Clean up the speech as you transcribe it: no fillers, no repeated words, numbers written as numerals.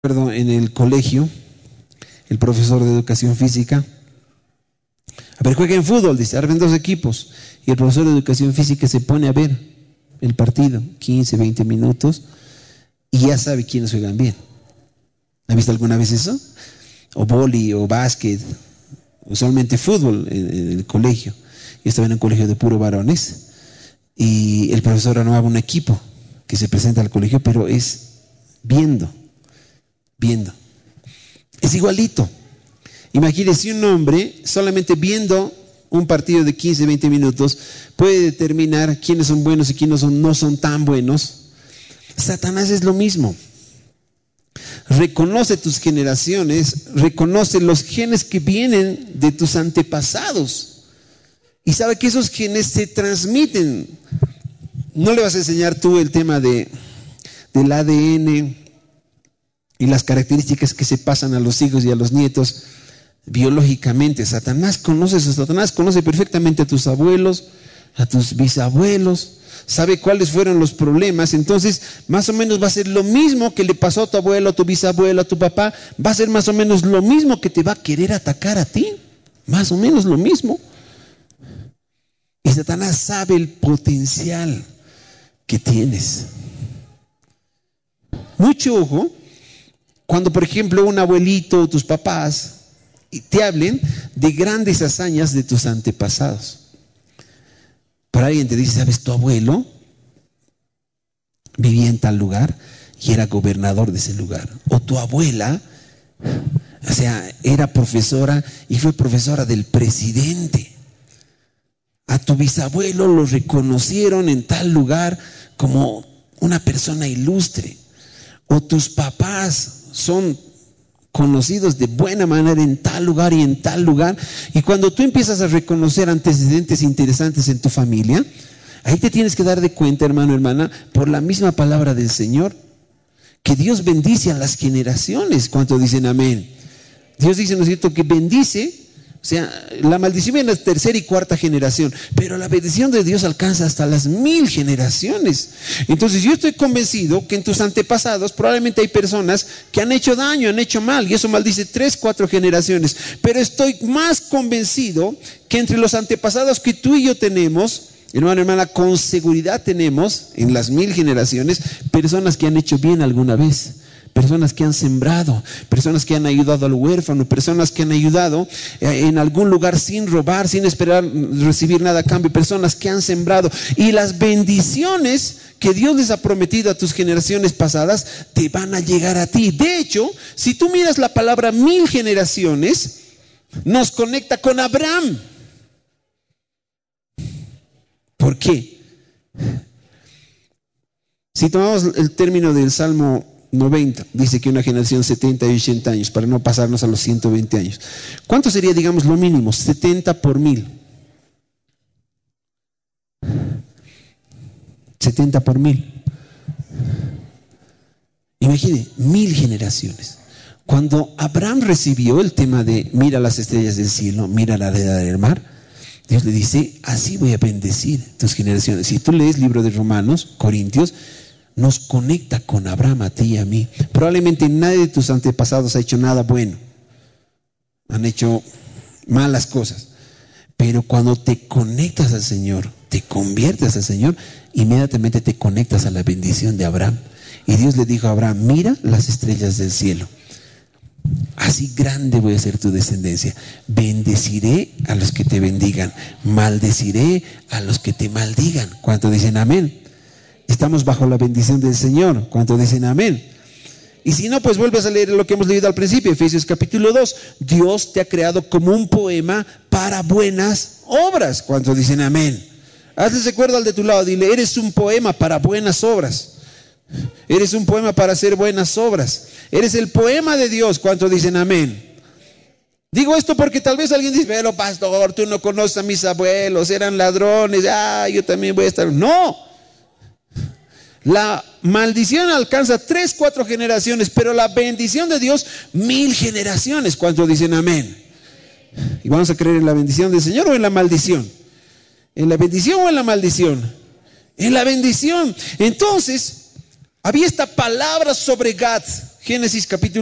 Recuerdo en el colegio, el profesor de educación física, a ver, jueguen fútbol, dice, armen 2 equipos. Y el profesor de educación física se pone a ver el partido, 15, 20 minutos, y ya sabe quiénes juegan bien. ¿Ha visto alguna vez eso? O vóley, o básquet, usualmente fútbol en el colegio. Yo estaba en un colegio de puro varones, y el profesor armaba un equipo que se presenta al colegio, pero es viendo. Es igualito. Imagínese un hombre solamente viendo un partido de 15, 20 minutos puede determinar quiénes son buenos y quiénes no son tan buenos. Satanás es lo mismo. Reconoce tus generaciones, reconoce los genes que vienen de tus antepasados y sabe que esos genes se transmiten. No le vas a enseñar tú el tema del ADN y las características que se pasan a los hijos y a los nietos biológicamente. Satanás conoce perfectamente a tus abuelos, a tus bisabuelos, sabe cuáles fueron los problemas. Entonces más o menos va a ser lo mismo que le pasó a tu abuelo, a tu bisabuelo, a tu papá. Va a ser más o menos lo mismo que te va a querer atacar a ti, más o menos lo mismo. Y Satanás sabe el potencial que tienes. Mucho ojo cuando, por ejemplo, un abuelito o tus papás te hablen de grandes hazañas de tus antepasados. Por alguien te dice, ¿sabes? Tu abuelo vivía en tal lugar y era gobernador de ese lugar. O tu abuela, o sea, era profesora y fue profesora del presidente. A tu bisabuelo lo reconocieron en tal lugar como una persona ilustre. O tus papás son conocidos de buena manera en tal lugar y en tal lugar. Y cuando tú empiezas a reconocer antecedentes interesantes en tu familia, ahí te tienes que dar de cuenta, hermano, hermana, por la misma palabra del Señor, que Dios bendice a las generaciones. ¿Cuántos dicen amén? Dios dice, ¿no es cierto?, que bendice. O sea, la maldición viene en la 3ª y 4ª generación, pero la bendición de Dios alcanza hasta las 1000 generaciones. Entonces yo estoy convencido que en tus antepasados probablemente hay personas que han hecho daño, han hecho mal, y eso maldice 3, 4 generaciones. Pero estoy más convencido que entre los antepasados que tú y yo tenemos, hermano, hermana, con seguridad tenemos en las 1000 generaciones personas que han hecho bien alguna vez. Personas que han sembrado, personas que han ayudado al huérfano, personas que han ayudado en algún lugar sin robar, sin esperar recibir nada a cambio, personas que han sembrado. Y las bendiciones que Dios les ha prometido a tus generaciones pasadas te van a llegar a ti. De hecho, si tú miras la palabra 1000 generaciones, nos conecta con Abraham. ¿Por qué? Si tomamos el término del Salmo 90, dice que una generación 70 y 80 años, para no pasarnos a los 120 años. ¿Cuánto sería, digamos, lo mínimo? 70 por 1000. 70 por 1000. Imagine, 1000 generaciones. Cuando Abraham recibió el tema de mira las estrellas del cielo, mira la arena del mar, Dios le dice, así voy a bendecir tus generaciones. Si tú lees el libro de Romanos, Corintios, nos conecta con Abraham, a ti y a mí. Probablemente nadie de tus antepasados ha hecho nada bueno, han hecho malas cosas, pero cuando te conectas al Señor, te conviertes al Señor, inmediatamente te conectas a la bendición de Abraham. Y Dios le dijo a Abraham, mira las estrellas del cielo, así grande voy a ser tu descendencia. Bendeciré a los que te bendigan, maldeciré a los que te maldigan. ¿Cuántos dicen amén? Estamos bajo la bendición del Señor. ¿Cuántos dicen amén? Y si no, pues vuelves a leer lo que hemos leído al principio, Efesios capítulo 2. Dios te ha creado como un poema para buenas obras. ¿Cuántos dicen amén? Hazle recuerdo al de tu lado, dile, eres un poema para buenas obras. Eres un poema para hacer buenas obras. Eres el poema de Dios. ¿Cuántos dicen amén? Digo esto porque tal vez alguien dice, pero pastor, tú no conoces a mis abuelos, eran ladrones, yo también voy a estar. No. La maldición alcanza 3, 4 generaciones, pero la bendición de Dios 1000 generaciones. ¿Cuántos dicen amén? ¿Y vamos a creer en la bendición del Señor o en la maldición? ¿En la bendición o en la maldición? En la bendición. Entonces, había esta palabra sobre Gad Génesis capítulo